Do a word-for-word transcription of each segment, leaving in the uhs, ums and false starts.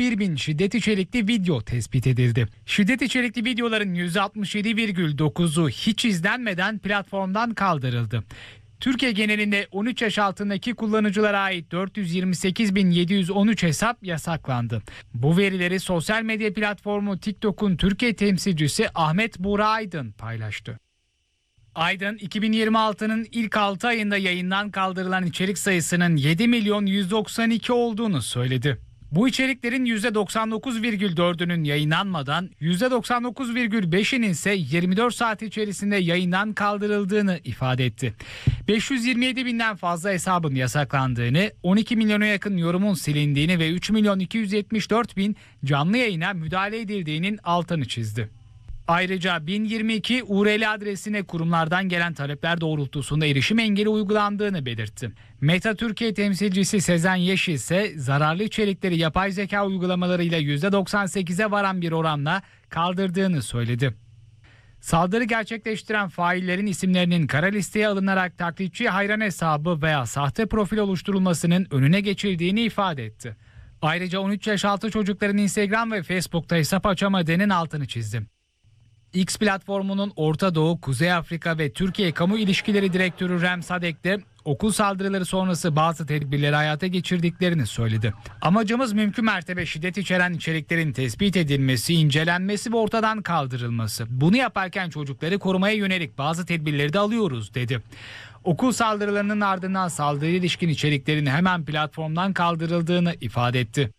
bir bin şiddet içerikli video tespit edildi. Şiddet içerikli videoların yüzde altmış yedi virgül dokuzu hiç izlenmeden platformdan kaldırıldı. Türkiye genelinde on üç yaş altındaki kullanıcılara ait dört yüz yirmi sekiz bin yedi yüz on üç hesap yasaklandı. Bu verileri sosyal medya platformu TikTok'un Türkiye temsilcisi Ahmet Buğra Aydın paylaştı. Aydın, iki bin yirmi altının ilk altı ayında yayından kaldırılan içerik sayısının yedi milyon yüz doksan iki olduğunu söyledi. Bu içeriklerin yüzde doksan dokuz virgül dördünün yayınlanmadan, yüzde doksan dokuz virgül beşinin ise yirmi dört saat içerisinde yayından kaldırıldığını ifade etti. beş yüz yirmi yedi binden fazla hesabın yasaklandığını, on iki milyona yakın yorumun silindiğini ve üç milyon iki yüz yetmiş dört bin canlı yayına müdahale edildiğinin altını çizdi. Ayrıca bin yirmi iki U R L adresine kurumlardan gelen talepler doğrultusunda erişim engeli uygulandığını belirtti. Meta Türkiye temsilcisi Sezen Yeşil ise zararlı içerikleri yapay zeka uygulamalarıyla yüzde doksan sekize varan bir oranla kaldırdığını söyledi. Saldırı gerçekleştiren faillerin isimlerinin kara listeye alınarak taklitçi hayran hesabı veya sahte profil oluşturulmasının önüne geçildiğini ifade etti. Ayrıca on üç yaş altı çocukların Instagram ve Facebook'ta hesap açamadığının altını çizdi. X platformunun Orta Doğu, Kuzey Afrika ve Türkiye Kamu İlişkileri Direktörü Rem Sadek de okul saldırıları sonrası bazı tedbirleri hayata geçirdiklerini söyledi. Amacımız mümkün mertebe şiddet içeren içeriklerin tespit edilmesi, incelenmesi ve ortadan kaldırılması. Bunu yaparken çocukları korumaya yönelik bazı tedbirleri de alıyoruz, dedi. Okul saldırılarının ardından saldırıya ilişkin içeriklerin hemen platformdan kaldırıldığını ifade etti.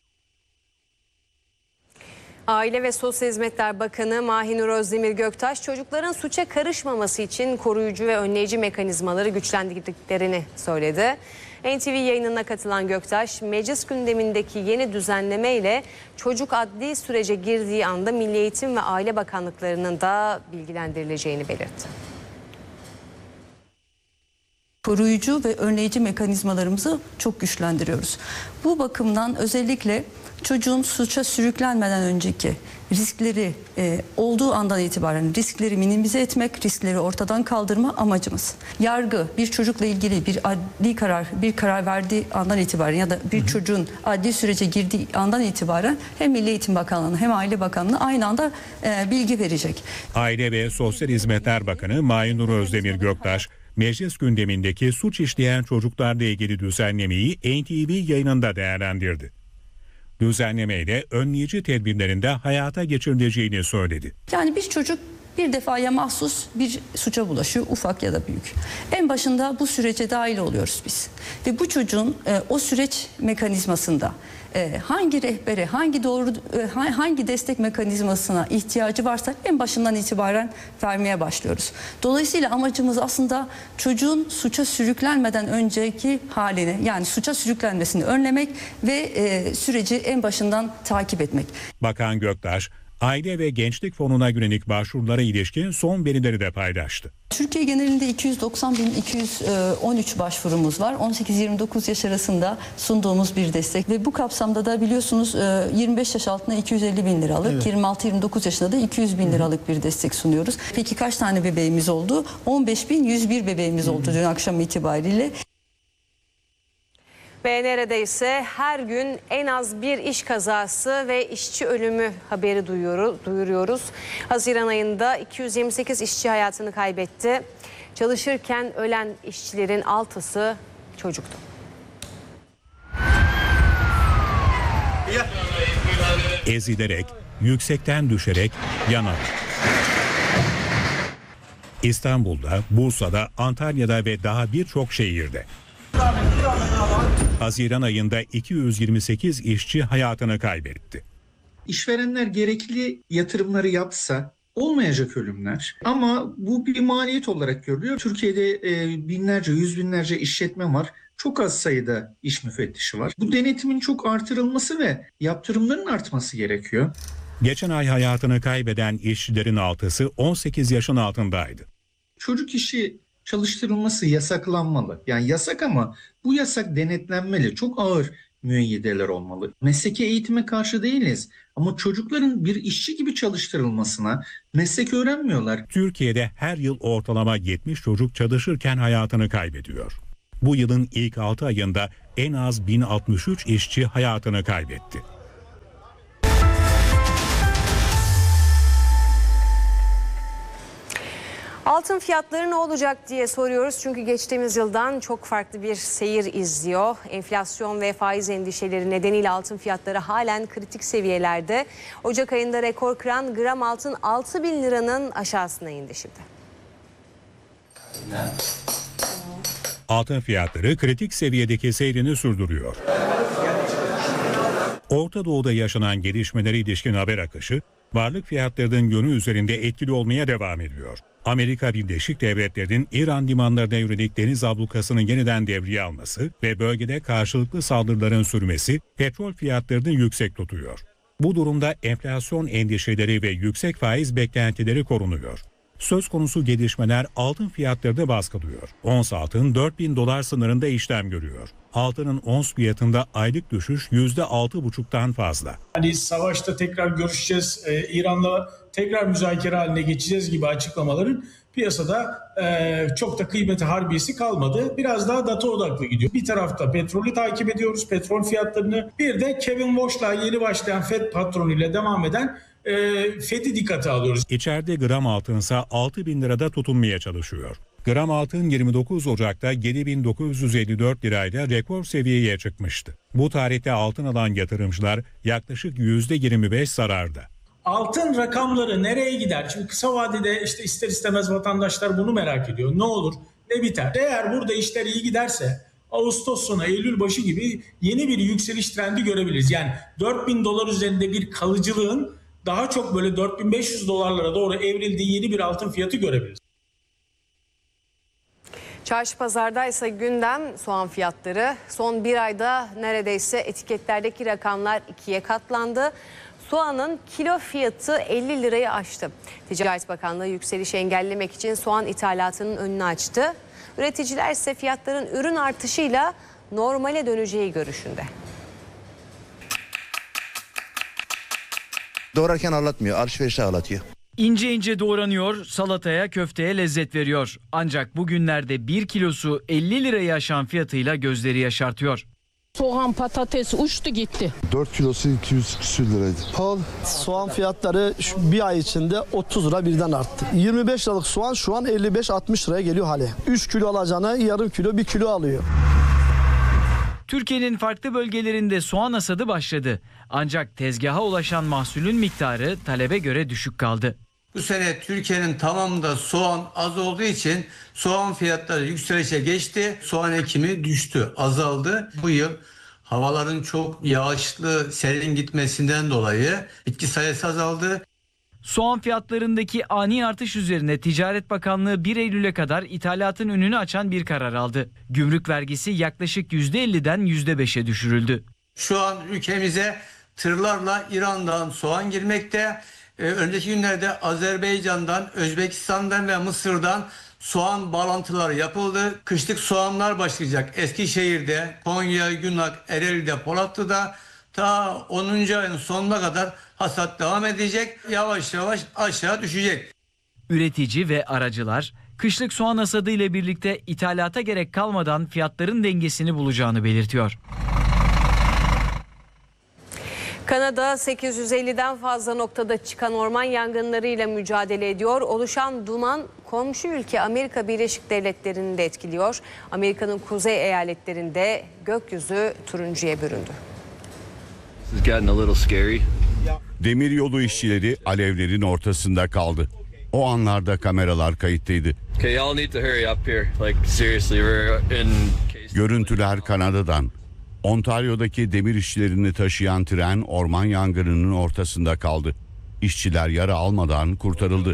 Aile ve Sosyal Hizmetler Bakanı Mahinur Özdemir Göktaş, çocukların suça karışmaması için koruyucu ve önleyici mekanizmaları güçlendirdiklerini söyledi. N T V yayınına katılan Göktaş, meclis gündemindeki yeni düzenleme ile çocuk adli sürece girdiği anda Milli Eğitim ve Aile Bakanlıklarının da bilgilendirileceğini belirtti. Koruyucu ve önleyici mekanizmalarımızı çok güçlendiriyoruz. Bu bakımdan özellikle çocuğun suça sürüklenmeden önceki riskleri e, olduğu andan itibaren riskleri minimize etmek, riskleri ortadan kaldırma amacımız. Yargı bir çocukla ilgili bir adli karar, bir karar verdiği andan itibaren ya da bir hı hı. çocuğun adli sürece girdiği andan itibaren hem Milli Eğitim Bakanlığı'na hem Aile Bakanlığı'na aynı anda e, bilgi verecek. Aile ve Sosyal Hizmetler Bakanı Mahinur Özdemir Göktaş, meclis gündemindeki suç işleyen çocuklarla ilgili düzenlemeyi N T V yayınında değerlendirdi. Düzenlemeyle önleyici tedbirlerinde hayata geçirileceğini söyledi. Yani bir çocuk bir defaya mahsus bir suça bulaşıyor, ufak ya da büyük. En başında bu sürece dahil oluyoruz biz. Ve bu çocuğun e, o süreç mekanizmasında e, hangi rehbere, hangi doğru, e, hangi destek mekanizmasına ihtiyacı varsa en başından itibaren vermeye başlıyoruz. Dolayısıyla amacımız aslında çocuğun suça sürüklenmeden önceki halini, yani suça sürüklenmesini önlemek ve e, süreci en başından takip etmek. Bakan Göktaş, Aile ve Gençlik Fonu'na yönelik başvurulara ilişkin son verileri de paylaştı. Türkiye genelinde iki yüz doksan bin iki yüz on üç başvurumuz var. on sekiz yirmi dokuz yaş arasında sunduğumuz bir destek ve bu kapsamda da biliyorsunuz yirmi beş yaş altına iki yüz elli bin liralık, evet. yirmi altı yirmi dokuz yaşında da iki yüz bin liralık bir destek sunuyoruz. Peki kaç tane bebeğimiz oldu? on beş bin yüz bir bebeğimiz oldu dün akşam itibariyle. Ve neredeyse her gün en az bir iş kazası ve işçi ölümü haberi duyuyoruz, duyuruyoruz. Haziran ayında iki yüz yirmi sekiz işçi hayatını kaybetti. Çalışırken ölen işçilerin altısı çocuktu. Ezilerek, yüksekten düşerek, yanarak. İstanbul'da, Bursa'da, Antalya'da ve daha birçok şehirde. Haziran ayında iki yüz yirmi sekiz işçi hayatını kaybetti. İşverenler gerekli yatırımları yapsa olmayacak ölümler, ama bu bir maliyet olarak görülüyor. Türkiye'de e, binlerce, yüz binlerce işletme var. Çok az sayıda iş müfettişi var. Bu denetimin çok artırılması ve yaptırımların artması gerekiyor. Geçen ay hayatını kaybeden işçilerin altısı on sekiz yaşın altındaydı. Çocuk işi çalıştırılması yasaklanmalı. Yani yasak ama bu yasak denetlenmeli. Çok ağır müeyyideler olmalı. Mesleki eğitime karşı değiliz ama çocukların bir işçi gibi çalıştırılmasına, meslek öğrenmiyorlar. Türkiye'de her yıl ortalama yetmiş çocuk çalışırken hayatını kaybediyor. Bu yılın ilk altı ayında en az bin altmış üç işçi hayatını kaybetti. Altın fiyatları ne olacak diye soruyoruz. Çünkü geçtiğimiz yıldan çok farklı bir seyir izliyor. Enflasyon ve faiz endişeleri nedeniyle altın fiyatları halen kritik seviyelerde. Ocak ayında rekor kıran gram altın altı bin liranın aşağısına indi şimdi. Altın fiyatları kritik seviyedeki seyrini sürdürüyor. Orta Doğu'da yaşanan gelişmelere ilişkin haber akışı, varlık fiyatlarının yönü üzerinde etkili olmaya devam ediyor. Amerika Birleşik Devletleri'nin İran limanlarına yönelik deniz ablukasının yeniden devreye alması ve bölgede karşılıklı saldırıların sürmesi petrol fiyatlarını yüksek tutuyor. Bu durumda enflasyon endişeleri ve yüksek faiz beklentileri korunuyor. Söz konusu gelişmeler altın fiyatlarını baskılıyor. Ons altın dört bin dolar sınırında işlem görüyor. Altının ons fiyatında aylık düşüş yüzde altı buçuktan fazla. Hani savaşta tekrar görüşeceğiz, e, İran'la tekrar müzakere haline geçeceğiz gibi açıklamaların piyasada e, çok da kıymeti harbiyesi kalmadı. Biraz daha data odaklı gidiyor. Bir tarafta petrolü takip ediyoruz, petrol fiyatlarını. Bir de Kevin Walsh'la yeni başlayan Fed patronuyla devam eden e, Fed'i dikkate alıyoruz. İçeride gram altınsa altı bin lirada tutunmaya çalışıyor. Gram altın yirmi dokuz Ocak'ta yedi bin dokuz yüz elli dört lirayla rekor seviyeye çıkmıştı. Bu tarihte altın alan yatırımcılar yaklaşık yüzde yirmi beş zararda. Altın rakamları nereye gider? Çünkü kısa vadede işte ister istemez vatandaşlar bunu merak ediyor. Ne olur, ne biter? Eğer burada işler iyi giderse Ağustos sonu, Eylül başı gibi yeni bir yükseliş trendi görebiliriz. Yani dört bin dolar üzerinde bir kalıcılığın daha çok böyle dört bin beş yüz dolarlara doğru evrildiği yeni bir altın fiyatı görebiliriz. Çarşı pazarda ise gündem soğan fiyatları. Son bir ayda neredeyse etiketlerdeki rakamlar ikiye katlandı. Soğanın kilo fiyatı elli lirayı aştı. Ticaret Bakanlığı yükselişi engellemek için soğan ithalatının önünü açtı. Üreticiler ise fiyatların ürün artışıyla normale döneceği görüşünde. Doğrarken ağlatmıyor, alışverişte ağlatıyor. İnce ince doğranıyor, salataya, köfteye lezzet veriyor. Ancak bugünlerde bir kilosu elli lirayı aşan fiyatıyla gözleri yaşartıyor. Soğan, patates uçtu gitti. dört kilosu iki yüz küsür liraydı. Pahalı. Soğan fiyatları şu bir ay içinde otuz lira birden arttı. yirmi beş liralık soğan şu an elli beş altmış liraya geliyor hali. üç kilo alacağına yarım kilo bir kilo alıyor. Türkiye'nin farklı bölgelerinde soğan hasadı başladı. Ancak tezgaha ulaşan mahsulün miktarı talebe göre düşük kaldı. Bu sene Türkiye'nin tamamında soğan az olduğu için soğan fiyatları yükselişe geçti. Soğan ekimi düştü, azaldı. Bu yıl havaların çok yağışlı, serin gitmesinden dolayı bitki sayısı azaldı. Soğan fiyatlarındaki ani artış üzerine Ticaret Bakanlığı bir Eylül'e kadar ithalatın önünü açan bir karar aldı. Gümrük vergisi yaklaşık yüzde elliden yüzde beşe düşürüldü. Şu an ülkemize tırlarla İran'dan soğan girmekte. Ee, önceki günlerde Azerbaycan'dan, Özbekistan'dan ve Mısır'dan soğan bağlantıları yapıldı. Kışlık soğanlar başlayacak. Eskişehir'de, Konya, Yunak, Ereğli'de, Polatlı'da ta onuncu ayın sonuna kadar hasat devam edecek. Yavaş yavaş aşağı düşecek. Üretici ve aracılar kışlık soğan hasadı ile birlikte ithalata gerek kalmadan fiyatların dengesini bulacağını belirtiyor. Kanada sekiz yüz elliden fazla noktada çıkan orman yangınlarıyla mücadele ediyor. Oluşan duman komşu ülke Amerika Birleşik Devletleri'ni de etkiliyor. Amerika'nın kuzey eyaletlerinde gökyüzü turuncuya büründü. Demiryolu işçileri alevlerin ortasında kaldı. O anlarda kameralar kayıttaydı. Görüntüler Kanada'dan. Ontario'daki demir işçilerini taşıyan tren orman yangınının ortasında kaldı. İşçiler yara almadan kurtarıldı.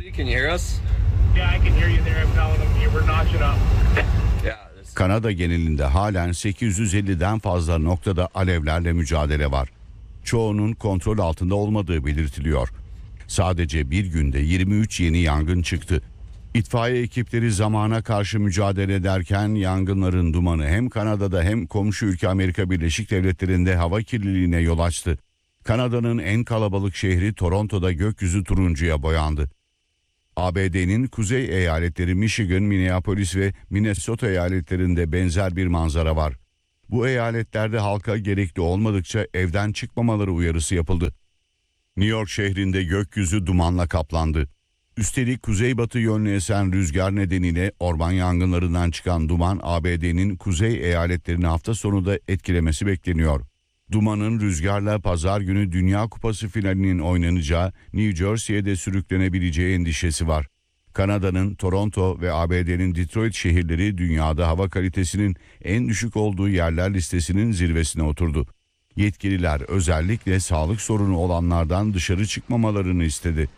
Kanada genelinde halen sekiz yüz elliden fazla noktada alevlerle mücadele var. Çoğunun kontrol altında olmadığı belirtiliyor. Sadece bir günde yirmi üç yeni yangın çıktı. İtfaiye ekipleri zamana karşı mücadele ederken yangınların dumanı hem Kanada'da hem komşu ülke Amerika Birleşik Devletleri'nde hava kirliliğine yol açtı. Kanada'nın en kalabalık şehri Toronto'da gökyüzü turuncuya boyandı. A B D'nin kuzey eyaletleri Michigan, Minneapolis ve Minnesota eyaletlerinde benzer bir manzara var. Bu eyaletlerde halka gerekli olmadıkça evden çıkmamaları uyarısı yapıldı. New York şehrinde gökyüzü dumanla kaplandı. Üstelik kuzeybatı yönlü esen rüzgar nedeniyle orman yangınlarından çıkan duman A B D'nin kuzey eyaletlerini hafta sonu da etkilemesi bekleniyor. Dumanın rüzgarla pazar günü Dünya Kupası finalinin oynanacağı New Jersey'ye de sürüklenebileceği endişesi var. Kanada'nın Toronto ve A B D'nin Detroit şehirleri dünyada hava kalitesinin en düşük olduğu yerler listesinin zirvesine oturdu. Yetkililer özellikle sağlık sorunu olanlardan dışarı çıkmamalarını istedi.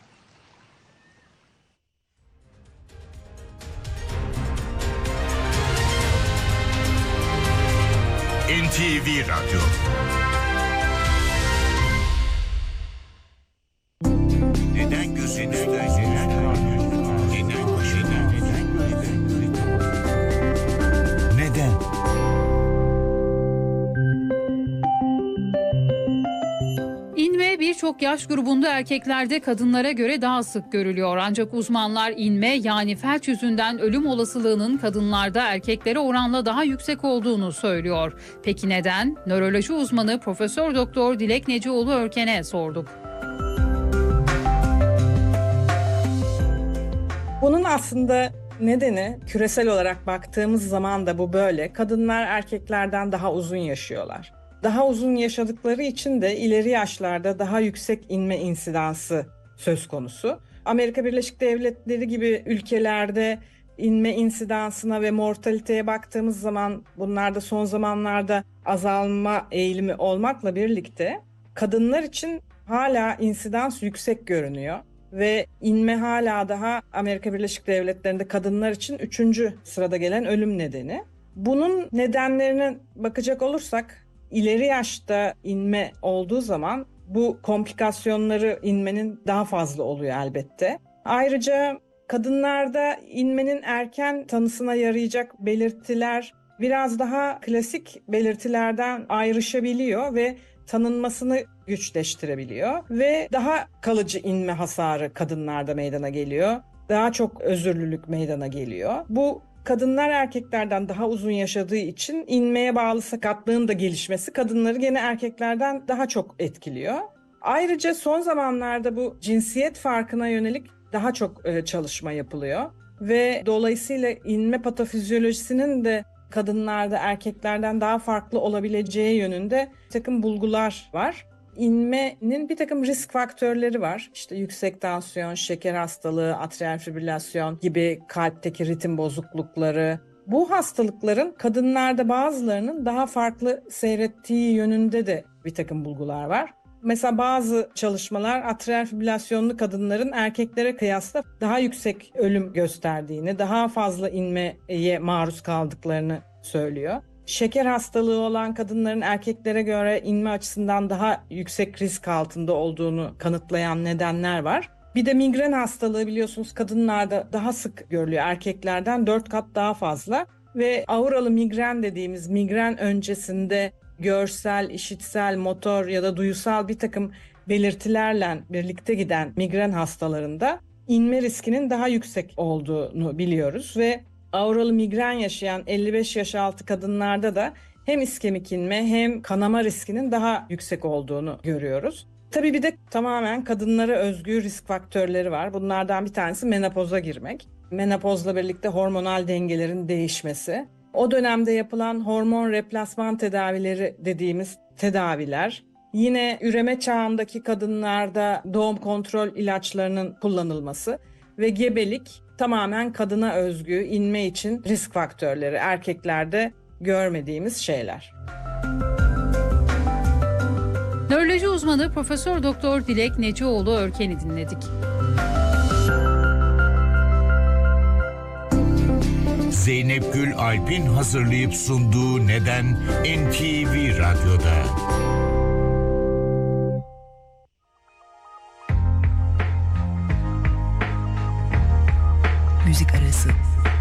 N T V Radyo. Neden gözün üstüne? Neden başına? Neden? İnme birçok yaş grubunda erkeklerde kadınlara göre daha sık görülüyor. Ancak uzmanlar inme yani felç yüzünden ölüm olasılığının kadınlarda erkeklere oranla daha yüksek olduğunu söylüyor. Peki neden? Nöroloji uzmanı Profesör Doktor Dilek Necioğlu Örken'e sorduk. Bunun aslında nedeni küresel olarak baktığımız zaman da bu böyle. Kadınlar erkeklerden daha uzun yaşıyorlar. Daha uzun yaşadıkları için de ileri yaşlarda daha yüksek inme insidansı söz konusu. Amerika Birleşik Devletleri gibi ülkelerde inme insidansına ve mortaliteye baktığımız zaman bunlarda son zamanlarda azalma eğilimi olmakla birlikte kadınlar için hala insidans yüksek görünüyor. Ve inme hala daha Amerika Birleşik Devletleri'nde kadınlar için üçüncü sırada gelen ölüm nedeni. Bunun nedenlerine bakacak olursak ileri yaşta inme olduğu zaman bu komplikasyonları inmenin daha fazla oluyor elbette. Ayrıca kadınlarda inmenin erken tanısına yarayacak belirtiler biraz daha klasik belirtilerden ayrışabiliyor ve tanınmasını güçleştirebiliyor ve daha kalıcı inme hasarı kadınlarda meydana geliyor. Daha çok özürlülük meydana geliyor. Bu kadınlar erkeklerden daha uzun yaşadığı için inmeye bağlı sakatlığın da gelişmesi kadınları gene erkeklerden daha çok etkiliyor. Ayrıca son zamanlarda bu cinsiyet farkına yönelik daha çok çalışma yapılıyor ve dolayısıyla inme patofizyolojisinin de kadınlarda erkeklerden daha farklı olabileceği yönünde bir takım bulgular var. İnmenin bir takım risk faktörleri var. İşte yüksek tansiyon, şeker hastalığı, atrial fibrilasyon gibi kalpteki ritim bozuklukları. Bu hastalıkların kadınlarda bazılarının daha farklı seyrettiği yönünde de bir takım bulgular var. Mesela bazı çalışmalar atrial fibrilasyonlu kadınların erkeklere kıyasla daha yüksek ölüm gösterdiğini, daha fazla inmeye maruz kaldıklarını söylüyor. Şeker hastalığı olan kadınların erkeklere göre inme açısından daha yüksek risk altında olduğunu kanıtlayan nedenler var. Bir de migren hastalığı biliyorsunuz kadınlarda daha sık görülüyor, erkeklerden dört kat daha fazla. Ve auralı migren dediğimiz migren öncesinde görsel, işitsel, motor ya da duysal bir takım belirtilerle birlikte giden migren hastalarında inme riskinin daha yüksek olduğunu biliyoruz ve auralı migren yaşayan elli beş yaş altı kadınlarda da hem iskemik inme hem kanama riskinin daha yüksek olduğunu görüyoruz. Tabii bir de tamamen kadınlara özgü risk faktörleri var. Bunlardan bir tanesi menopoza girmek. Menopozla birlikte hormonal dengelerin değişmesi. O dönemde yapılan hormon replasman tedavileri dediğimiz tedaviler. Yine üreme çağındaki kadınlarda doğum kontrol ilaçlarının kullanılması ve gebelik tamamen kadına özgü inme için risk faktörleri, erkeklerde görmediğimiz şeyler. Nöroloji uzmanı Profesör Doktor Dilek Necioğlu Örken'i dinledik. Zeynep Gül Alp'in hazırlayıp sunduğu Neden N T V Radyo'da. Müzik arası.